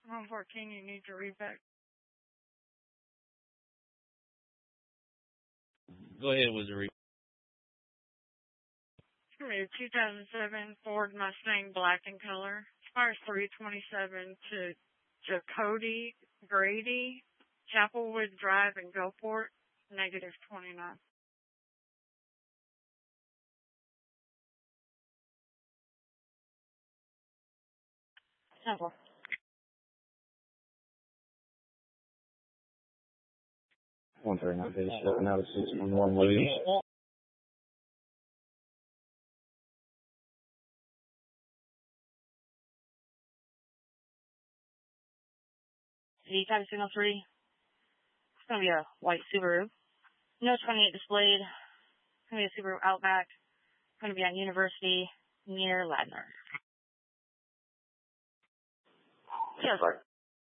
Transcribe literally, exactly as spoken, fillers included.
one fourteen, you need to read back. Go ahead, Wizard. It's going to be a two thousand seven Ford Mustang black in color. Expires three twenty-seven to Jacody Grady, Chapelwood Drive in Gulfport, negative twenty-nine. Simple. one thirty-nine, base seven out of six one one, Williams. The type signal three. It's going to be a white Subaru. No twenty-eight displayed. It's going to be a Subaru Outback. It's going to be on University near Ladner. Yes, sir.